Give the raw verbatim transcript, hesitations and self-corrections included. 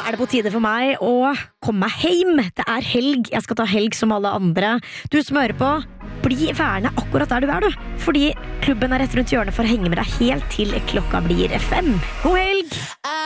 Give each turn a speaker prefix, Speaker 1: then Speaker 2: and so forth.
Speaker 1: er det på tide for meg å komme meg hjem. Det er helg, jeg skal ta helg som alle andre. Du som hører på, bli værende akkurat der du er, du. Fordi klubben er rett rundt hjørnet for å henge med deg helt til klokka blir fem. God helg!